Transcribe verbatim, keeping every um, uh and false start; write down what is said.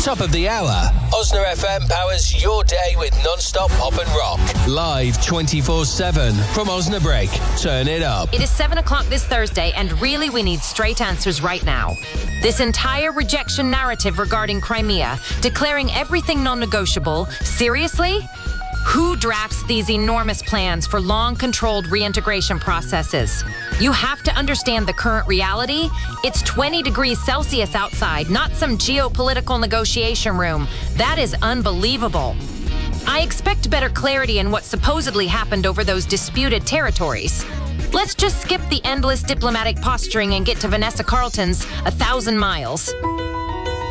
Top of the hour. Osna F M powers your day with non-stop pop and rock. Live twenty-four seven from Osnabrück. Turn it up. It is seven o'clock this Thursday, and really we need straight answers right now. This entire rejection narrative regarding Crimea, declaring everything non-negotiable, seriously? Who drafts these enormous plans for long-controlled reintegration processes? You have to understand the current reality. It's twenty degrees Celsius outside, not some geopolitical negotiation room. That is unbelievable. I expect better clarity in what supposedly happened over those disputed territories. Let's just skip the endless diplomatic posturing and get to Vanessa Carlton's A Thousand Miles.